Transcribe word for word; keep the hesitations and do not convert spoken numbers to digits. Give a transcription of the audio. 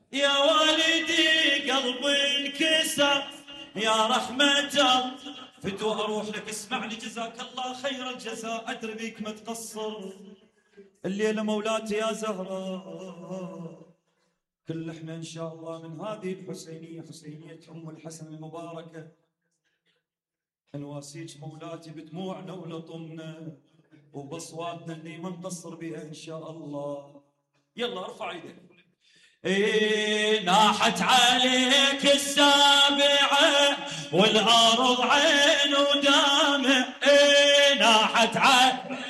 يا والدي قلبي انكسر يا رحمة الله، فتوى اروح لك اسمعني جزاك الله خير الجزاء، ادري بيك ما تقصر. الليلة مولاتي يا زهراء كل احنا ان شاء الله من هذه الحسينية، حسينية ام الحسن المباركة، نواسيك مولاتي بدموعنا ولطمنا وبصواتنا اللي ما نقصر بها ان شاء الله. يلا ارفع ايدك. إيه ناحت عليك السابعة والأرض عين ودامع، إيه ناحت عليك